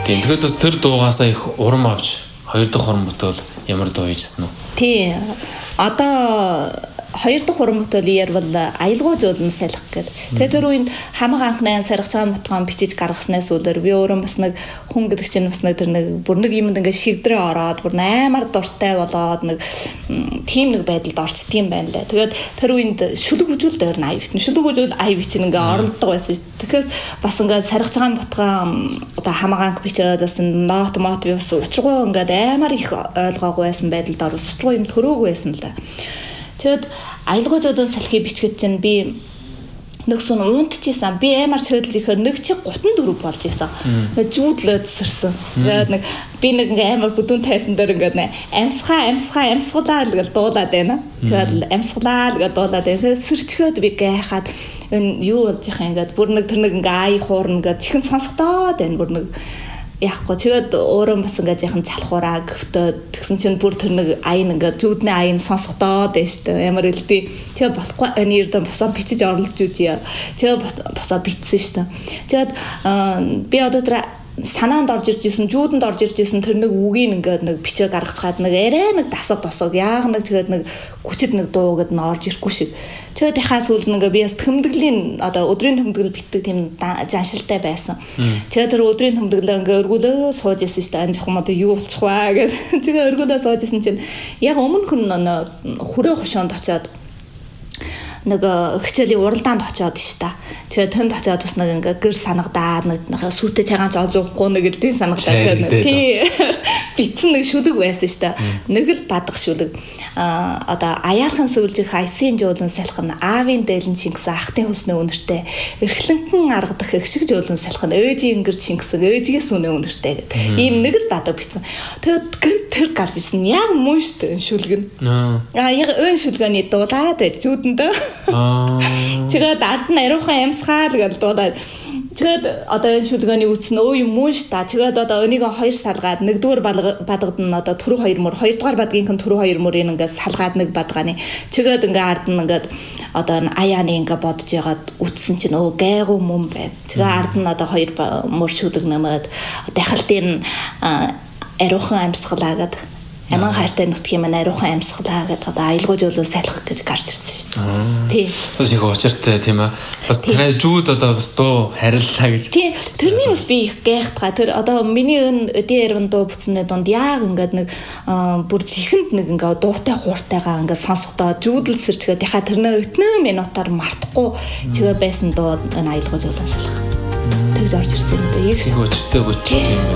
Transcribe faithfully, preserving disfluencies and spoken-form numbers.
Тийм тэгэхээр бас тэр дуугаасаа их урам авч хоёр дахь уран бүтээл ямар дуу хийжсэн үү? Тий. Одоо хоёр дахь уран бүтээлийн бол аялгау зөөлөн салхи гэдэг. Тэгээ тэр үенд хамаг анхны сархиж байгаа мутгаан бичиж гаргаснаас үлээр би өөрөө бас нэг хүн гэдэг чинь бас нэг тэр нэг бүр нэг юмд ингээд шигдрээ ороод бүр амар дуртай болоод нэг тийм нэг байдалд орчдгийм байна лээ. Тэгээд тэр үенд шүлэг хүжүүл дээр аяв битэн. Шүлэг хүжүүл аяв бичин ингээд оролдог байсан шүү. Тэгэхээр бас ингээд сархиж байгаа мутгаан одоо хамаг анх бичээд бас нот мот бас учиргүй ингээд амар их ойлгоогүй байсан байдалд орсон. Учиргүй юм төрөөгүй байсан л да. Тэгэд аялгау зөөлөн салхи бичгэд чинь би нэг сүн унтчихсан. Би амар чөлж ихээр нэг чи гутан дөрөв болж исэн. Жүүдлээд сэрсэн. Тэгээд нэг би нэг ингээ амар бүдүүн тайсан дээр ингээ амсгаа амсгаа амсгалаа л гэж дуулаад байна. Тэгээд амсгалаа л гэж дуулаад байна. Тэгээд сэрчгөөд би гайхаад энэ юу болж их ингээд бүр нэг тэр нэг ингээ ай хуурна гэж чихэн сонсогдоод байна. Бүр нэг яахгүй тэгээд өөрөө бас ингээд яхан залхуураа гөвтөө тэгсэн чинь бүр тэр нэг айн ингээд зүудний айн сонсохдоод байна шүү дээ. Ямар үлдээ. Тэгээ болохгүй энэ эрдэн босоо бичиж орлож үзье. Тэгээ босоо битсэн шүү дээ. Тэгээд би одоо тэр санаанд орж ирж исэн, жүүдэнд орж ирж исэн тэр нэг үгийг ингээд нэг бичээ гаргаж чад нэг арай нэг дасаг босог яг нэг тэгээд нэг хүчит нэг дуу гэд нь орж ирэхгүй шиг. Тэгээд яхаас үл нэг би бас тэмдэглэлийн одоо өдрийн тэмдэглэл битдэг тийм жаншилтай байсан. Тэгээд тэр өдрийн тэмдэглэл ингээд өргөлөө сууж исэн шүү дээ. Ань жоохон одоо юу болчих вэ гэд. Тэгээд өргөлөө сууж исэн чинь яг өмнөх нь хүрээ хошоонд очиод нэг хичээлийн уралдаанд очиод ш та. Тэгээд тэнд очиод бас нэг ингээ гэр санагдаад нэг сүтэ цагаан зоож уухгүй нэг л тийм санагдаад байна. Тий. Битсэн нэг шүлэг байсан ш та. Нэг л бадах шүлэг. А одоо аяархан сүлжих айсын жуулан салхин аавын дээлэн шингэсэн ахтын хөснөө өнөртэй. Эрхлэнхэн аргадах их шиг жуулан салхин ээжийн гэр шингэсэн ээжигээ сүнээ өнөртэй гэдэг. Ийм нэг л бадаг битсэн. Тэгээд тэр гарч ирсэн. Яг мөн ш та шүлэг нь. Аа яг өн шүлгээний дуулаад байж жүдэндээ. Аа. Тэгээд ард нь ариухан амсгаал гэж дуулаад. Тэгээд одоо энэ шүлгээний үтс нь өө юм мөн ш та. Тэгээд одоо энийг хоёр салгаад нэгдүгээр бадгад нь одоо түрүү хоёр мөр, хоёрдугаар бадгийн түрүү хоёр мөрийг ингээд салгаад нэг бадгааны. Тэгээд ингээд ард нь ингээд одоо аяаны ингээд бодож ягаад үтсэн чинь өө гайгүй мөн байна. Тэгээд ард нь одоо хоёр мөр шүлэг нэмээд дахилтын ариухан амсгалаа гэдэг. Аман хайртай нутгийн маань ариухан амьсгалаа гэдэг одоо аялгау зөөлөн салхи гэж гарч ирсэн шүү дээ. Тийм. Бас их учиртай тийм аа. Бас танай жүүд одоо бас дуу хариллаа гэж. Тийм. Тэрний бас би их гайхтгаа. Тэр одоо миний өн дээрвэн дуу бүтсэний дунд яг ингээд нэг бүр чихэнд нэг ингээд дуутай хууртайгаа ингээд сонсохдоо жүүдэл сэрчгээд яхаа тэрнээ өтнөө минутаар мартахгүй чигээ байсан дуу энэ аялгау зөөлөн салхи. Тэгж орж ирсэн юм дээ. Их учиртай бүчсэн юм.